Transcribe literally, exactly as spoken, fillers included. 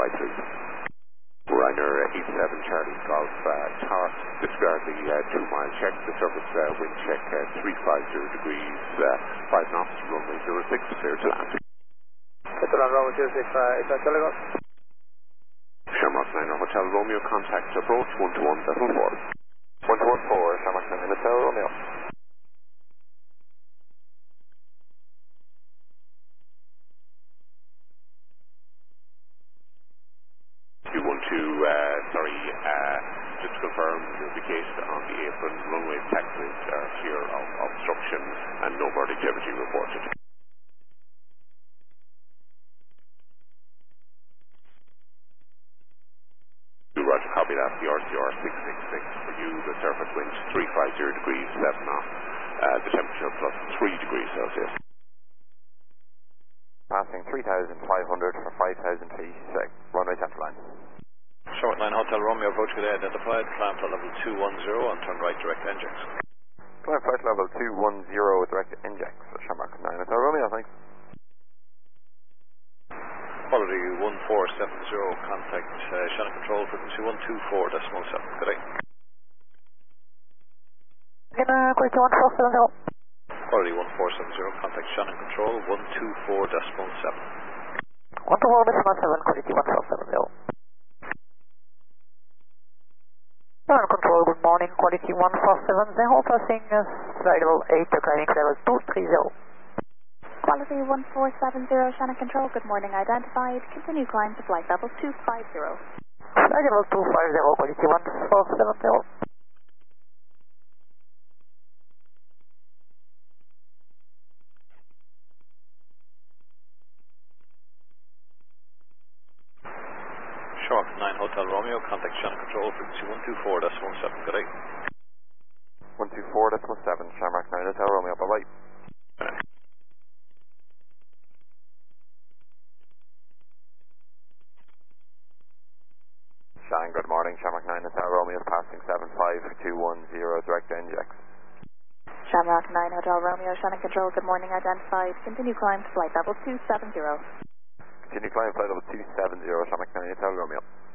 five three. Ryanair eight seven Charlie Golf uh, Tower, disregard the uh, two mile check, the surface uh, wind check uh, three five zero degrees, uh, five knots, runway zero six, clear to land. It's on runway zero six, uh, is that Telegon? Shamrock nine Hotel Romeo, contact approach one two one decimal four. one two one four, Shamrock nine Hotel Romeo. two one two, uh, sorry, uh, just to confirm, you're vacated on the apron, runway taxis are clear of obstruction and no verdict activity reported. Do Roger, copy that, the R C R six six six for you, the surface wind three five zero degrees, seven knots, uh, the temperature plus three degrees Celsius. Passing three thousand five hundred for five thousand feet, six, runway central line. Short line Hotel Romeo, approach today identified, climb flight level two one zero and turn right direct injects. Climb flight level two one zero, direct injects, Shamrock nine Hotel Romeo, thanks. Quality one four seven zero, contact uh, Shannon Control, frequency one two four decimal seven, good day. Again, uh, quality one four seven zero. Quality one four seven zero, contact Shannon Control, one two four decimal seven. one two four decimal seven, quality one four seven zero. Shannon Control, good morning, quality one four seven zero, passing uh, flight level eight, climbing level two three zero. Quality one four seven zero, Shannon Control, good morning, identified, continue climb to flight level two five zero. Flight level two five zero, quality one four seven zero. Shark nine Hotel Romeo, contact Shannon Control, frequency one two four decimal seven, good day. one two four decimal seven, Shamrock nine Hotel Romeo, bye bye. Shannon, good morning, Shamrock nine Hotel Romeo is passing seven five two one zero, direct injects. Shamrock nine Hotel Romeo, Shannon Control, good morning, identified, continue climb to flight level two seven zero. Continue climb flight level two seven zero, Shamrock nine Hotel Romeo.